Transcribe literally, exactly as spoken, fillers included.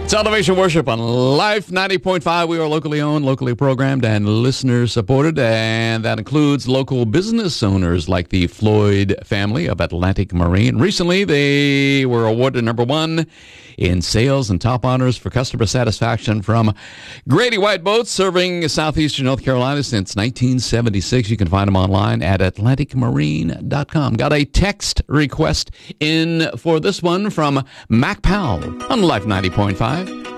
It's Elevation Worship on Life ninety point five. We are locally owned, locally programmed, and listener supported. And that includes local business owners like the Floyd family of Atlantic Marine. Recently, they were awarded number one in sales and top honors for customer satisfaction from Grady White Boats, serving southeastern North Carolina since nineteen seventy-six. You can find them online at atlantic marine dot com. Got a text request in for this one from Mac Powell on Life ninety point five.